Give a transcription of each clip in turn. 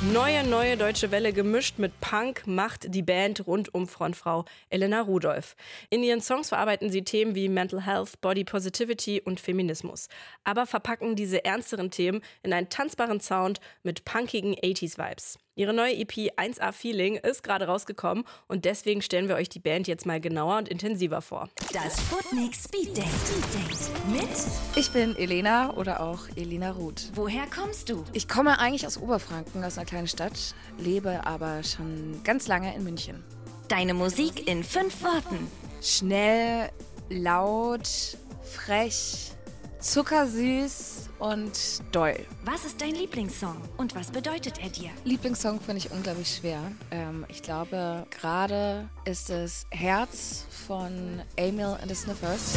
Neue deutsche Welle gemischt mit Punk macht die Band rund um Frontfrau Elena Rudolph. In ihren Songs verarbeiten sie Themen wie Mental Health, Body Positivity und Feminismus. Aber verpacken diese ernsteren Themen in einen tanzbaren Sound mit punkigen 80s-Vibes. Ihre neue EP 1A Feeling ist gerade rausgekommen und deswegen stellen wir euch die Band jetzt mal genauer und intensiver vor. Das Sputnik Speed Date mit... Ich bin Elena oder auch Elena Ruth. Woher kommst du? Ich komme eigentlich aus Oberfranken, aus einer kleinen Stadt, lebe aber schon ganz lange in München. Deine Musik in 5 Worten. Schnell, laut, frech, zuckersüß und doll. Was ist dein Lieblingssong und was bedeutet er dir? Lieblingssong finde ich unglaublich schwer. Ich glaube, gerade ist es Herz von Emil and the Sniffers.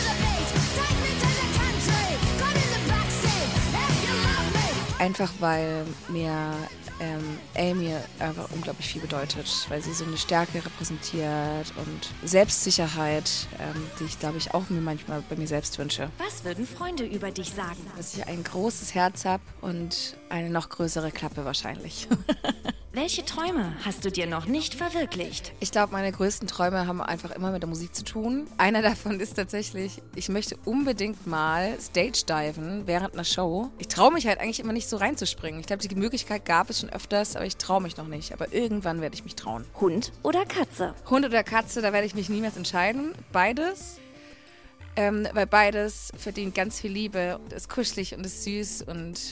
Einfach weil mir Amy einfach unglaublich viel bedeutet, weil sie so eine Stärke repräsentiert und Selbstsicherheit, die ich, glaube ich, auch mir manchmal bei mir selbst wünsche. Was würden Freunde über dich sagen? Dass ich ein großes Herz habe und eine noch größere Klappe wahrscheinlich. Welche Träume hast du dir noch nicht verwirklicht? Ich glaube, meine größten Träume haben einfach immer mit der Musik zu tun. Einer davon ist tatsächlich, ich möchte unbedingt mal Stage-diven während einer Show. Ich traue mich halt eigentlich immer nicht so reinzuspringen. Ich glaube, die Möglichkeit gab es schon öfters, aber ich traue mich noch nicht. Aber irgendwann werde ich mich trauen. Hund oder Katze? Hund oder Katze, da werde ich mich niemals entscheiden. Beides. Weil beides verdient ganz viel Liebe, ist kuschelig und ist süß und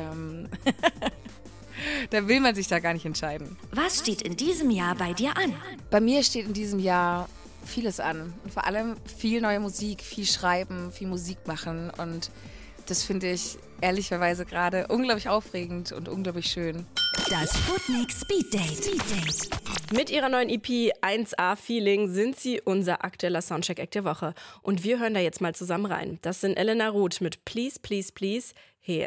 da will man sich da gar nicht entscheiden. Was steht in diesem Jahr bei dir an? Bei mir steht in diesem Jahr vieles an. Und vor allem viel neue Musik, viel Schreiben, viel Musik machen. Und das finde ich ehrlicherweise gerade unglaublich aufregend und unglaublich schön. Das Sputnik Speed Date. Mit ihrer neuen EP 1A Feeling sind sie unser aktueller Soundcheck-Act der Woche. Und wir hören da jetzt mal zusammen rein. Das sind Elena Ruth mit Please, Please, Please.